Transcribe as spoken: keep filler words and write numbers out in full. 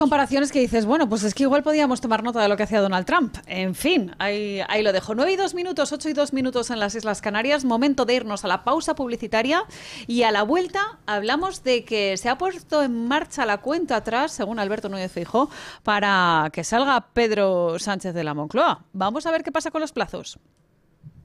Comparaciones que dices, bueno, pues es que igual podíamos tomar nota de lo que hacía Donald Trump. En fin, ahí, ahí lo dejo. nueve y dos minutos, ocho y dos minutos en las Islas Canarias. Momento de irnos a la pausa publicitaria y a la vuelta hablamos de que se ha puesto en marcha la cuenta atrás, según Alberto Núñez Feijóo, para que salga Pedro Sánchez de la Moncloa. Vamos a ver qué pasa con los plazos.